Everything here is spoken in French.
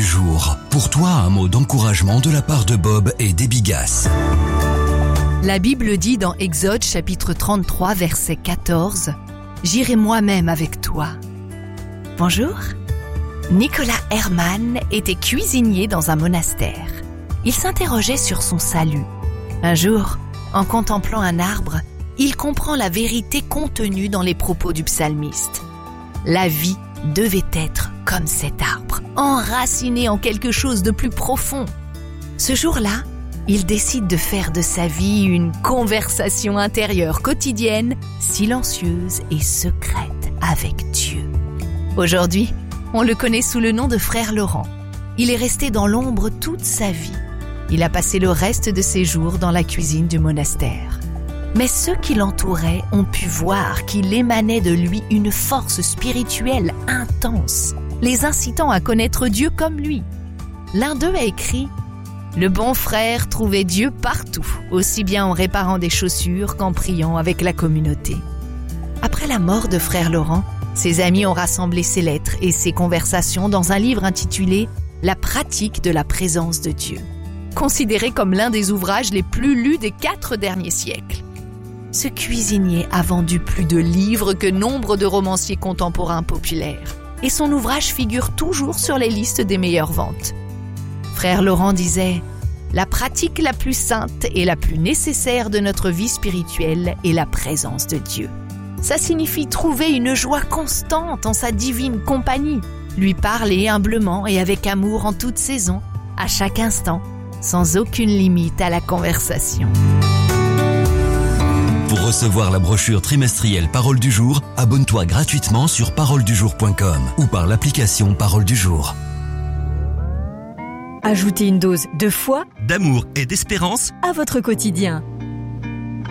du jour. Pour toi, un mot d'encouragement de la part de Bob et Debbie Gass. La Bible dit dans Exode chapitre 33 verset 14 « J'irai moi-même avec toi ». Bonjour. Nicolas Herman était cuisinier dans un monastère. Il s'interrogeait sur son salut. Un jour, en contemplant un arbre, il comprend la vérité contenue dans les propos du psalmiste. La vie devait être comme cet arbre, enraciné en quelque chose de plus profond. Ce jour-là, il décide de faire de sa vie une conversation intérieure quotidienne, silencieuse et secrète avec Dieu. Aujourd'hui, on le connaît sous le nom de Frère Laurent. Il est resté dans l'ombre toute sa vie. Il a passé le reste de ses jours dans la cuisine du monastère. Mais ceux qui l'entouraient ont pu voir qu'il émanait de lui une force spirituelle intense, les incitant à connaître Dieu comme lui. L'un d'eux a écrit « Le bon frère trouvait Dieu partout, aussi bien en réparant des chaussures qu'en priant avec la communauté. » Après la mort de Frère Laurent, ses amis ont rassemblé ses lettres et ses conversations dans un livre intitulé « La pratique de la présence de Dieu », considéré comme l'un des ouvrages les plus lus des 4 derniers siècles. Ce cuisinier a vendu plus de livres que nombre de romanciers contemporains populaires, et son ouvrage figure toujours sur les listes des meilleures ventes. Frère Laurent disait « La pratique la plus sainte et la plus nécessaire de notre vie spirituelle est la présence de Dieu. Ça signifie trouver une joie constante en sa divine compagnie, lui parler humblement et avec amour en toute saison, à chaque instant, sans aucune limite à la conversation. » Pour recevoir la brochure trimestrielle Parole du jour, abonne-toi gratuitement sur paroledujour.com ou par l'application Parole du jour. Ajoutez une dose de foi, d'amour et d'espérance à votre quotidien.